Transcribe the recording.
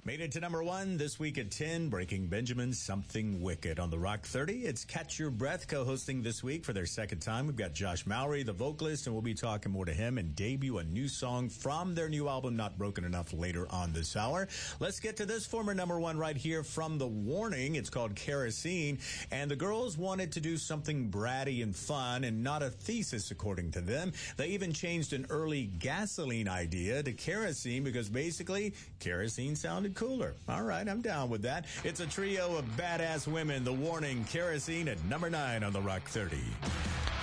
Made it to number 1 this week at 10, Breaking Benjamin's Something Wicked. On the Rock 30, it's Catch Your Breath co-hosting this week for their second time. We've got Josh Mowry, the vocalist, and we'll be talking more to him and debut a new song from their new album, Not Broken Enough, later on this hour. Let's get to this former number 1 right here from The Warning. It's called Kerosene, and the girls wanted to do something bratty and fun and not a thesis, according to them. They even changed an early Gasoline idea to Kerosene because basically kerosene sounded cooler. All right, I'm down with that. It's a trio of badass women. The Warning, Kerosene at number 9 on the Rock 30.